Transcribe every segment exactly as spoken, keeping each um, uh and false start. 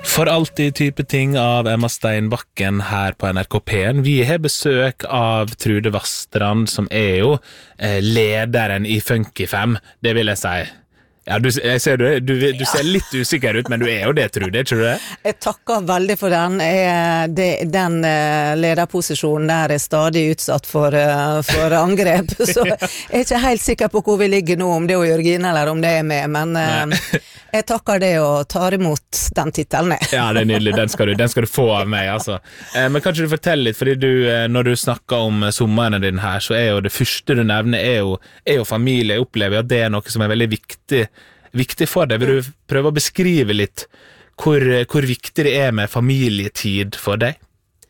For alltid type ting av Emma Steinbakken her på N R K P-en. Vi har besøk av Trude Vastrand, som er jo eh, lederen i Funky fem, det vil jeg si. Ja, du, jeg ser, du, du, du ser litt usikker ut, men du er jo det, Trude, tror du det? Jeg takker veldig for den. Jeg, det, den lederposisjonen der er stadig utsatt for, for angrep, så jeg er ikke helt sikker på hvor vi ligger nå, om det er Jørgine eller om det er med, men Nei. Jeg takker det og tar imot den titelen. Ja, det er nydelig, den skal, du, den skal du få av meg, altså. Men kan ikke du fortelle litt, fordi du, når du snakker om sommeren din her, så er jo det første du nevner er jo, er jo familie. Jeg opplever at det er noe som er veldig viktig viktig for deg. Vil du prøve å beskrive litt hvor, hvor viktig det er med familietid for deg?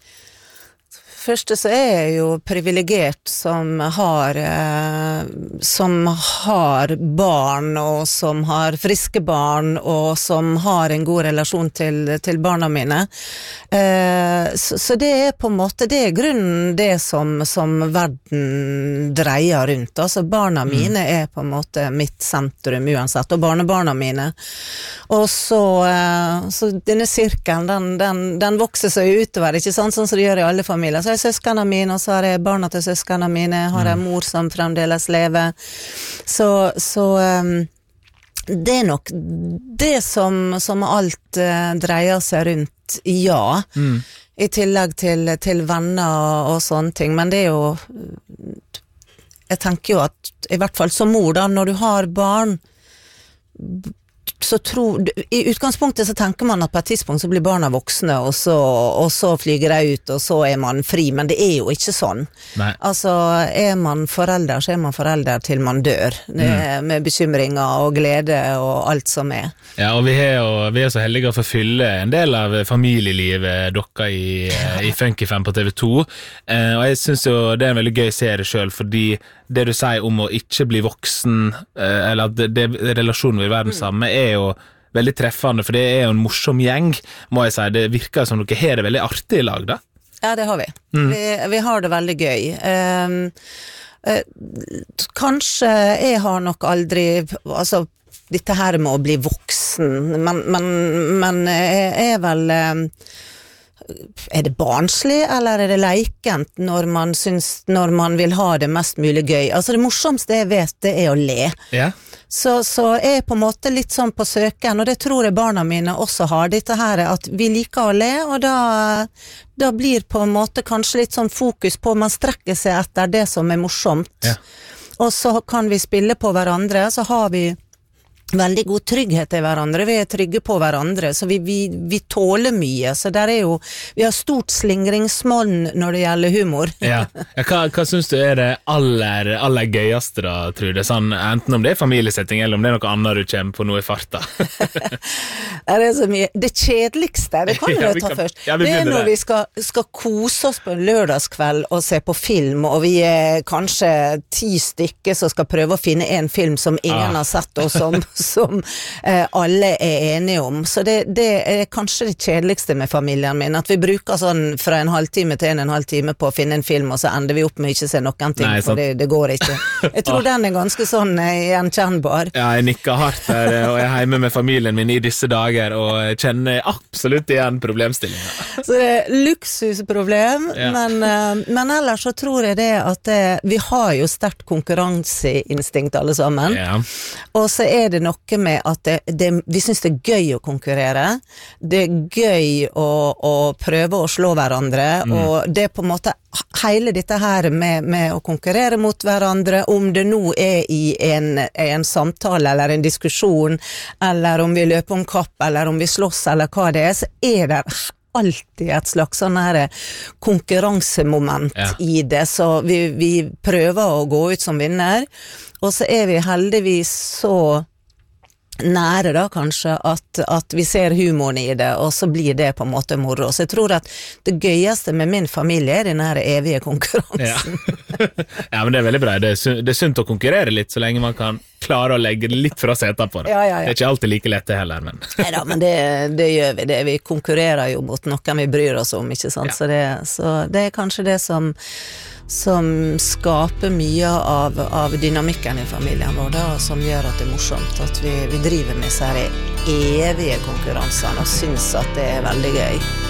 Først så er jeg jo privilegert som har eh, som har barn og som har friske barn og som har en god relasjon til, til barna mine. Eh, så, så det er på en måte det er grunnen det som, som verden dreier rundt. Altså barna mm. mine er på en måte mitt sentrum uansett, og barnebarna mine. Og så, eh, så denne sirkelen, den, den, den vokser seg utover, ikke sant? Sånn som det gjør i alle familier. Så søskene mine, og så har jeg barna til søskene mine, har jeg mor som fremdeles lever. Så, så um, det er nok det som, som alt uh, dreier seg rundt, ja. Mm. I tillegg til, til venner og, og sånne ting, men det er jo jeg tenker jo at, i hvert fall som mor da, når du har barn så tror, i utgangspunktet så tenker man at på et tidspunkt så blir barna voksne og så, og så flyger de ut og så er man fri, men det er jo ikke sånn. Nei. Altså er man forelder så er man forelder til man dør mm. med bekymringer og glede og alt som er. Ja, og vi er jo vi er så heldige å få fylle en del av familielivet dere i, i Funky fem på T V to, eh, og jeg synes jo det er en veldig gøy serie selv, fordi det du sier om å ikke bli voksen, eh, eller at det, det, relasjonen vil være den samme, er jo veldig treffende, for det er jo en morsom gjeng, må jeg si. Det virker som dere har det veldig artig i lag, da. Ja, det har vi. Mm. Vi, vi har det veldig gøy. Um, uh, kanskje jeg har nok aldri, altså, dette her med å bli voksen, men, men, men jeg er vel... Um, er det barnslig, eller er det leikent når man, synes, når man vil ha det mest mulig gøy? Altså det morsomste jeg vet, det er å le. Ja. Så, så jeg er på en måte litt sånn på søken, og det tror jeg barna mine også har, dette her, at vi liker å le, og da, da blir på en måte kanskje litt sånn fokus på, man strekker seg etter det som er morsomt. Ja. Og så kan vi spille på hverandre, så har vi veldig god trygghet i hverandre, vi er trygge på hverandre, så vi, vi, vi tåler mye, så der er jo, vi har stort slingringsmål når det gjelder humor. Ja, ja hva, hva synes du er det aller, aller gøyeste da, Trude? Sånn, enten om det er familiesetting, eller om det er noe annet du kommer på noe i farta? Det er så mye, det kjedeligste, det kan vi ja, ta kan, først, ja, det er når det. vi skal, skal kose oss på en lørdagskveld og se på film, og vi er kanskje ti stykker som skal prøve å finne en film som ingen ah. har sett, og som som eh, alle er enige om. Så det, det er kanskje det kjedeligste med familien min, at vi bruker sånn fra en halvtime til en en halv time på å finne en film, og så ender vi opp med ikke se noen ting, Nei, for det, det går ikke. Jeg tror den er ganske sånn eh, gjenkjennbar. Ja, jeg nikker hardt her, og jeg er hjemme med familien min i disse dager, og jeg kjenner absolutt igjen problemstillingen. Så det er luksusproblem, ja. men, eh, men ellers så tror jeg det at det, vi har jo sterkt konkurranseinstinkt alle sammen, ja. Og så er det noe med at det, det, vi synes det er gøy å konkurrere, det er gøy å, å prøve å slå hverandre, mm. og det er på en måte hele dette her med, med å konkurrere mot hverandre, om det nå er i en, en samtale eller en diskusjon, eller om vi løper om kapp, eller om vi slåss, eller hva det er, så er det alltid et slags sånn her konkurransemoment ja. I det, så vi, vi prøver å gå ut som vinner, og så er vi heldigvis så nære da kanskje at, at vi ser humoren i det, og så blir det på en måte moro. Så jeg tror at det gøyeste med min familie er den her evige konkurransen. Ja, ja men det er veldig bra. Det er, sunt, det er sunt å konkurrere litt så lenge man kan klarer å legge litt fra seg etterpå. Ja, ja, ja. Det er ikke alltid like lett det heller, men Neida, men det, det gjør vi det. Vi konkurrerer jo mot noen vi bryr oss om, ikke sant? Ja. Så, det, så det er kanskje det som, som skaper mye av, av dynamikken i familien vår, da, og som gjør at det er morsomt, at vi, vi driver med så her evige konkurransene og synes at det er veldig gøy.